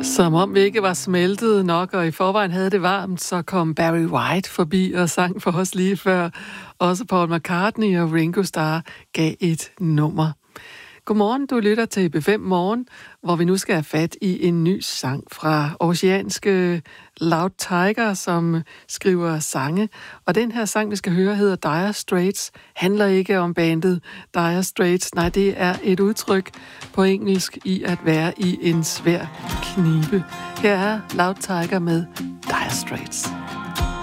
Som om vi ikke var smeltet nok, og i forvejen havde det varmt, så kom Barry White forbi og sang for os lige før. Også Paul McCartney og Ringo Starr gav et nummer. Godmorgen, du lytter til B5 Morgen, hvor vi nu skal have fat i en ny sang fra oceanske Loud Tiger, som skriver sange. Og den her sang, vi skal høre, hedder Dire Straits, handler ikke om bandet Dire Straits. Nej, det er et udtryk på engelsk i at være i en svær knibe. Her er Loud Tiger med Dire Straits.